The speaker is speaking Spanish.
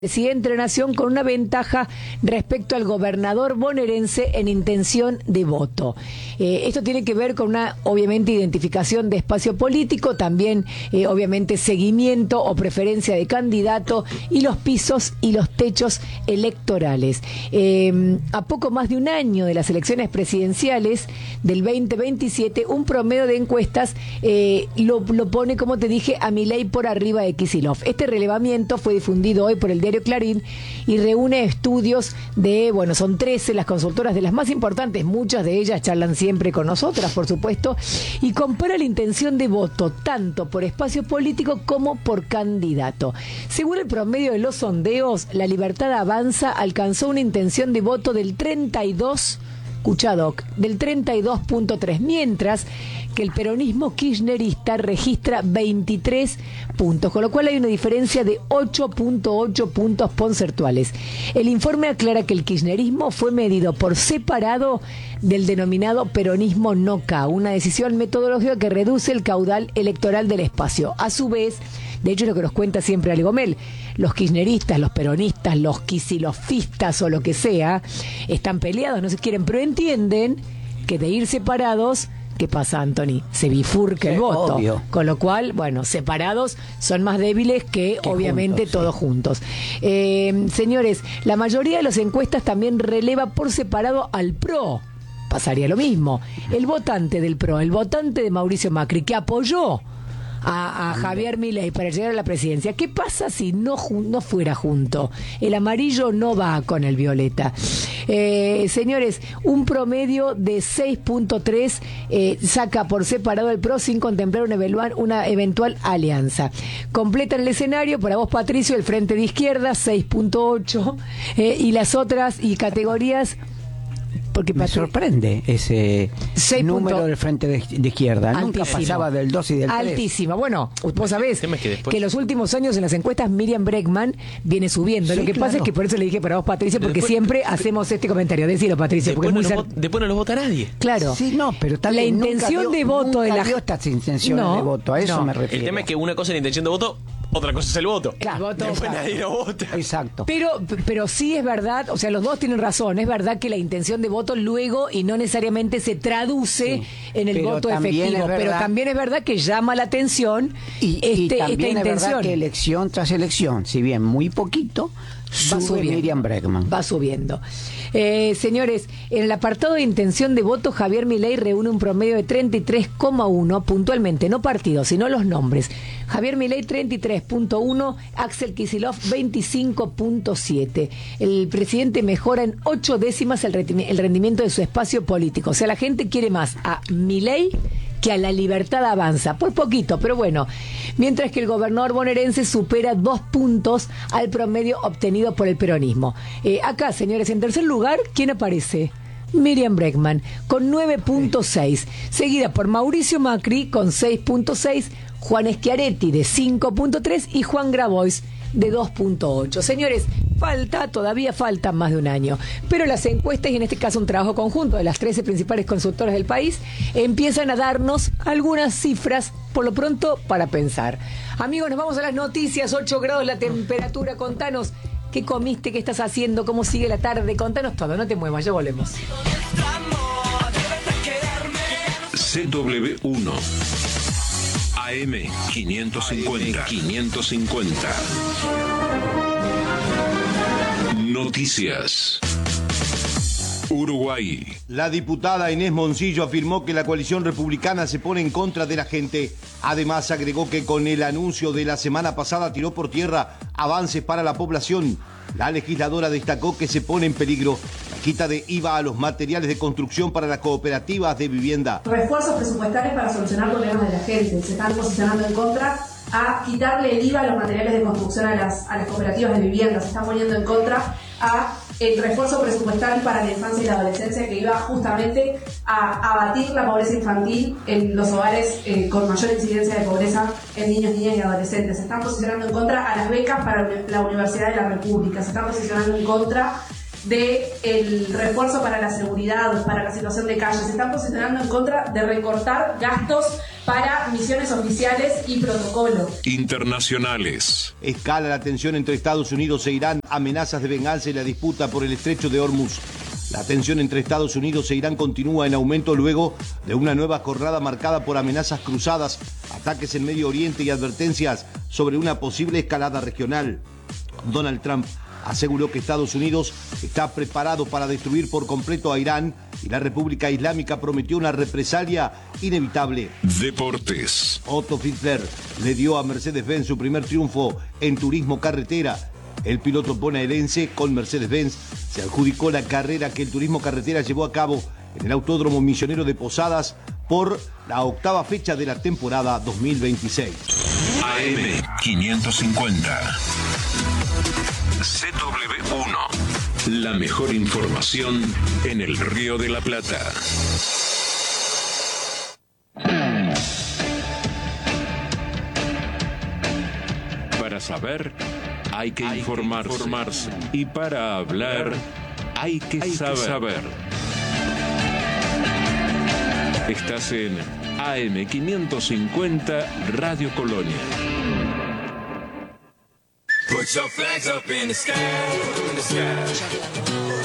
Presidente de la Nación con una ventaja respecto al gobernador bonaerense en intención de voto. Esto tiene que ver con una, obviamente, identificación de espacio político, también, obviamente, seguimiento o preferencia de candidato y los pisos y los techos electorales. A poco más de un año de las elecciones presidenciales del 2027, un promedio de encuestas lo pone, como te dije, a Milei por arriba de Kicillof. Este relevamiento fue difundido hoy por el diario Clarín y reúne estudios de, son 13 las consultoras de las más importantes, muchas de ellas charlan siempre con nosotras, por supuesto, y compara la intención de voto tanto por espacio político como por candidato. Según el promedio de los sondeos, La Libertad Avanza alcanzó una intención de voto del 32.3, mientras que el peronismo kirchnerista registra 23 puntos, con lo cual hay una diferencia de 8.8 puntos porcentuales. El informe aclara que el kirchnerismo fue medido por separado del denominado peronismo no-K, una decisión metodológica que reduce el caudal electoral del espacio. A su vez, de hecho es lo que nos cuenta siempre Ale Gomel, los kirchneristas, los peronistas, los kicilofistas o lo que sea, están peleados, no se quieren, pero entienden que de ir separados, ¿qué pasa, Anthony? Se bifurca el voto. Obvio. Con lo cual, separados son más débiles que obviamente juntos, todos juntos. Señores, la mayoría de las encuestas también releva por separado al PRO. Pasaría lo mismo. El votante del PRO, el votante de Mauricio Macri, que apoyó a Javier Milei para llegar a la presidencia. ¿Qué pasa si no fuera junto? El amarillo no va con el violeta. Señores, un promedio de 6.3 saca por separado el PRO sin contemplar una eventual alianza. Completan el escenario para vos, Patricio, el Frente de Izquierda, 6.8, y las otras y categorías. Porque me sorprende ese número del Frente de Izquierda. Altísimo. Nunca pasaba del 2 y del 3. Altísima. Bueno, vos sabés que en los últimos años en las encuestas Miriam Bregman viene subiendo. Sí, lo que pasa es que por eso le dije para vos, Patricia, porque siempre hacemos este comentario. Decilo, Patricia. Porque después no los vota nadie. Claro. Sí, pero tal la intención de voto de la gente. Estas intenciones de voto, a eso me refiero. El tema es que una cosa es la intención de voto, otra cosa es el voto. Claro, después nadie lo vota. Exacto. Pero sí es verdad, o sea, los dos tienen razón. Es verdad que la intención de voto luego y no necesariamente se traduce en el voto efectivo. Pero también es verdad que llama la atención y también esta es verdad que elección tras elección, si bien muy poquito, sube Miriam Bregman. Va subiendo. Señores, en el apartado de intención de voto, Javier Milei reúne un promedio de 33,1 puntualmente, no partidos, sino los nombres. Javier Milei 33.1, Axel Kicillof 25.7. El presidente mejora en 8 décimas el rendimiento de su espacio político. O sea, la gente quiere más a Milei que a La Libertad Avanza, por poquito, pero bueno, mientras que el gobernador bonaerense supera 2 puntos al promedio obtenido por el peronismo. Acá, señores, en tercer lugar, ¿quién aparece? Miriam Bregman, con 9.6, seguida por Mauricio Macri, con 6.6, Juan Schiaretti, de 5.3, y Juan Grabois, de 2.8. Señores, todavía falta más de un año, pero las encuestas, y en este caso un trabajo conjunto de las 13 principales consultoras del país, empiezan a darnos algunas cifras, por lo pronto, para pensar. Amigos, nos vamos a las noticias. 8 grados la temperatura. Contanos qué comiste, qué estás haciendo, cómo sigue la tarde. Contanos todo, no te muevas, ya volvemos. CW1 AM 550. Noticias. Uruguay. La diputada Inés Moncillo afirmó que la coalición republicana se pone en contra de la gente. Además, agregó que con el anuncio de la semana pasada tiró por tierra avances para la población. La legisladora destacó que se pone en peligro la quita de IVA a los materiales de construcción para las cooperativas de vivienda. Refuerzos presupuestales para solucionar problemas de la gente. Se están posicionando en contra a quitarle el IVA a los materiales de construcción a las cooperativas de vivienda. Se están poniendo en contra a el refuerzo presupuestal para la infancia y la adolescencia, que iba justamente a abatir la pobreza infantil en los hogares con mayor incidencia de pobreza en niños, niñas y adolescentes. Se están posicionando en contra a las becas para la Universidad de la República. Se están posicionando en contra del refuerzo para la seguridad, para la situación de calle. Se están posicionando en contra de recortar gastos para misiones oficiales y protocolo. Internacionales. Escala la tensión entre Estados Unidos e Irán, amenazas de venganza y la disputa por el estrecho de Hormuz. La tensión entre Estados Unidos e Irán continúa en aumento luego de una nueva jornada marcada por amenazas cruzadas, ataques en Medio Oriente y advertencias sobre una posible escalada regional. Donald Trump aseguró que Estados Unidos está preparado para destruir por completo a Irán y la República Islámica prometió una represalia inevitable. Deportes. Otto Fitzler le dio a Mercedes-Benz su primer triunfo en turismo carretera. El piloto bonaerense con Mercedes-Benz se adjudicó la carrera que el turismo carretera llevó a cabo en el Autódromo Misionero de Posadas por la 8ª fecha de la temporada 2026. AM 550. CW1. La mejor información en el Río de la Plata. Para saber, hay que informarse. Y para hablar, hay que saber. Estás en AM 550 Radio Colonia. Put your flags up in the sky.